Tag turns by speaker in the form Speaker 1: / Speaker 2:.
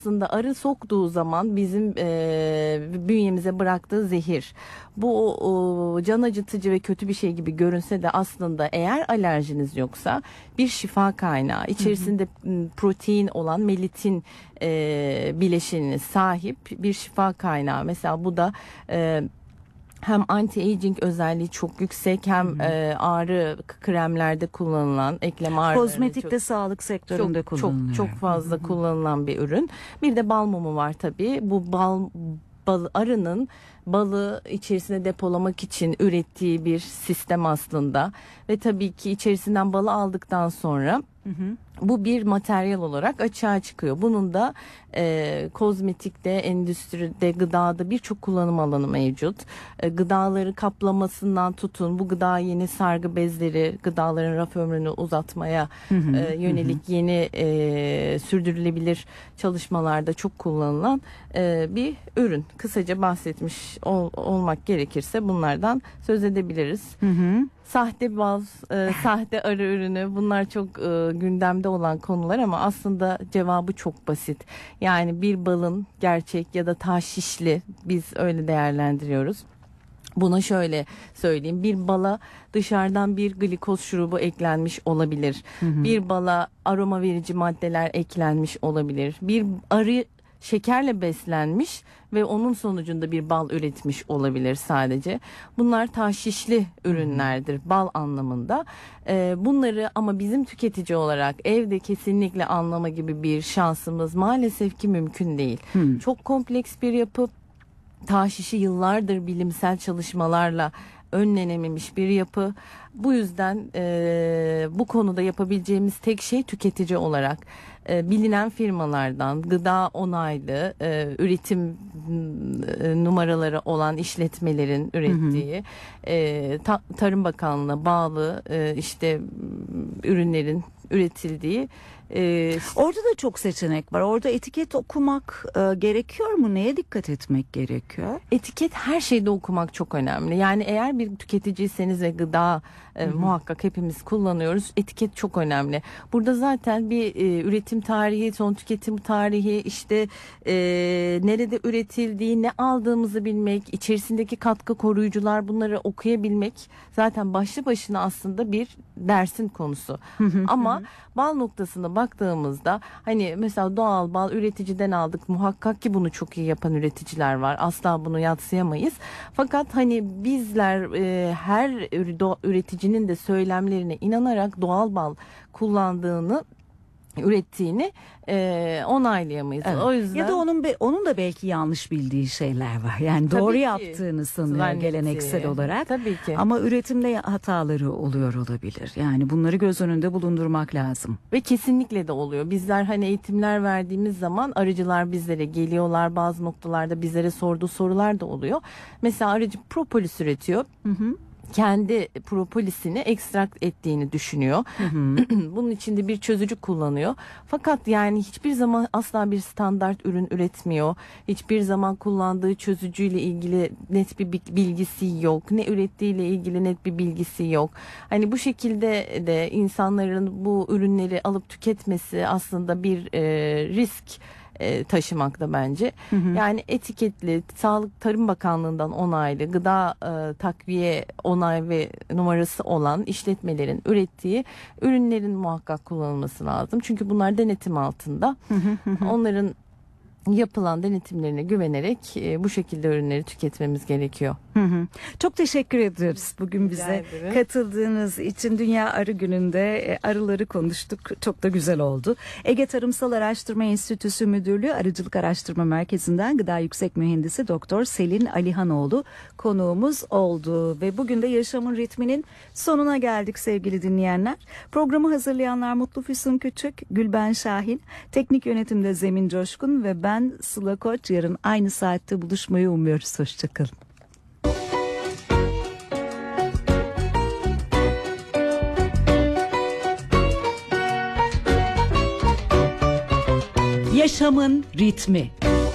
Speaker 1: aslında arı soktuğu zaman bizim bünyemize bıraktığı zehir. Bu can acıtıcı ve kötü bir şey gibi görünse de aslında eğer alerjiniz yoksa bir şifa kaynağı. İçerisinde protein olan melitin bileşenine sahip bir şifa kaynağı. Mesela bu da hem anti-aging özelliği çok yüksek, hem ağrı kremlerde kullanılan, eklem ağrılarında
Speaker 2: kozmetikte, sağlık sektöründe kullanılıyor.
Speaker 1: Çok fazla kullanılan bir ürün. Bir de bal mumu var tabii. Bu arının balı içerisine depolamak için ürettiği bir sistem aslında. Ve tabii ki içerisinden balı aldıktan sonra bu bir materyal olarak açığa çıkıyor. Bunun da kozmetikte, endüstride, gıdada birçok kullanım alanı mevcut. Gıdaları kaplamasından tutun, bu gıda yeni sargı bezleri, gıdaların raf ömrünü uzatmaya yönelik yeni sürdürülebilir çalışmalarda çok kullanılan bir ürün. Kısaca bahsetmiş olmak gerekirse bunlardan söz edebiliriz. Sahte bal, sahte arı ürünü, bunlar çok gündemde olan konular ama aslında cevabı çok basit. Yani bir balın gerçek ya da taşişli, biz öyle değerlendiriyoruz. Buna şöyle söyleyeyim, bir bala dışarıdan bir glikoz şurubu eklenmiş olabilir. Bir bala aroma verici maddeler eklenmiş olabilir. Bir arı şekerle beslenmiş ve onun sonucunda bir bal üretmiş olabilir sadece. Bunlar taşişli ürünlerdir bal anlamında. Bunları ama bizim tüketici olarak evde kesinlikle anlama gibi bir şansımız maalesef ki mümkün değil. Çok kompleks bir yapı. Taşişi yıllardır bilimsel çalışmalarla önlenememiş bir yapı. Bu yüzden bu konuda yapabileceğimiz tek şey tüketici olarak bilinen firmalardan, gıda onaylı üretim numaraları olan işletmelerin ürettiği, Tarım Bakanlığı'na bağlı işte ürünlerin üretildiği.
Speaker 2: Orada da çok seçenek var. Orada etiket okumak gerekiyor mu? Neye dikkat etmek gerekiyor?
Speaker 1: Etiket, her şeyde okumak çok önemli. Yani eğer bir tüketiciyseniz ve gıda muhakkak hepimiz kullanıyoruz. Etiket çok önemli. Burada zaten bir üretim tarihi, son tüketim tarihi, işte nerede üretildiği, ne aldığımızı bilmek, içerisindeki katkı koruyucular, bunları okuyabilmek zaten başlı başına aslında bir dersin konusu. Ama bal noktasında baktığımızda hani mesela doğal bal üreticiden aldık. Muhakkak ki bunu çok iyi yapan üreticiler var. Asla bunu yadsıyamayız. Fakat hani bizler her üreticinin de söylemlerine inanarak doğal bal kullandığını, ürettiğini onaylayamayız.
Speaker 2: Evet.
Speaker 1: O yüzden
Speaker 2: ya da onun da belki yanlış bildiği şeyler var. Yani doğru yaptığını sanıyor geleneksel olarak.
Speaker 1: Tabii ki.
Speaker 2: Ama üretimde hataları oluyor olabilir. Yani bunları göz önünde bulundurmak lazım.
Speaker 1: Ve kesinlikle de oluyor. Bizler hani eğitimler verdiğimiz zaman arıcılar bizlere geliyorlar. Bazı noktalarda bizlere sorduğu sorular da oluyor. Mesela arıcı propolis üretiyor. Kendi propolisini ekstrakt ettiğini düşünüyor. Bunun içinde bir çözücü kullanıyor. Fakat yani hiçbir zaman asla bir standart ürün üretmiyor. Hiçbir zaman kullandığı çözücüyle ilgili net bir bilgisi yok. Ne ürettiğiyle ilgili net bir bilgisi yok. Hani bu şekilde de insanların bu ürünleri alıp tüketmesi aslında bir risk taşımakta bence. Yani etiketli, Sağlık Tarım Bakanlığı'ndan onaylı, gıda takviye onay ve numarası olan işletmelerin ürettiği ürünlerin muhakkak kullanılması lazım. Çünkü bunlar denetim altında. Onların yapılan denetimlerine güvenerek bu şekilde ürünleri tüketmemiz gerekiyor.
Speaker 2: Çok teşekkür ediyoruz bugün bize katıldığınız için. Dünya Arı Günü'nde arıları konuştuk. Çok da güzel oldu. Ege Tarımsal Araştırma Enstitüsü Müdürlüğü Arıcılık Araştırma Merkezi'nden Gıda Yüksek Mühendisi Doktor Selin Alihanoğlu konuğumuz oldu. Ve bugün de Yaşamın Ritmi'nin sonuna geldik sevgili dinleyenler. Programı hazırlayanlar Mutlu Füsun Küçük, Gülben Şahin, teknik yönetimde Zemin Coşkun ve ben Sıla Koç. Yarın aynı saatte buluşmayı umuyoruz. Hoşçakalın. Yaşamın ritmi.